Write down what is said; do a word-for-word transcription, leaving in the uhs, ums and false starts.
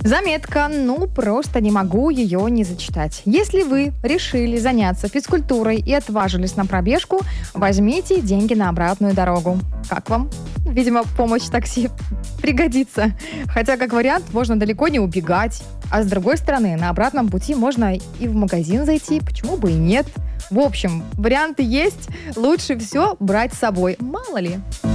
Заметка, ну просто не могу ее не зачитать. Если вы решили заняться физкультурой и отважились на пробежку, возьмите деньги на обратную дорогу. Как вам? Видимо, помощь такси пригодится. Хотя, как вариант, можно далеко не убегать. А с другой стороны, на обратном пути можно и в магазин зайти, почему бы и нет. В общем, варианты есть. Лучше все брать с собой, мало ли.